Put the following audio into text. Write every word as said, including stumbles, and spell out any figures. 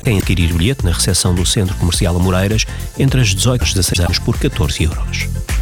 Quem adquirir o bilhete na recepção do Centro Comercial Amoreiras entre as dezoito e dezasseis horas por catorze euros.